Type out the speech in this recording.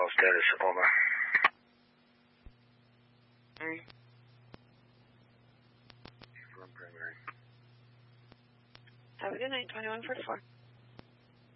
call status, over. Have a good night, 2144.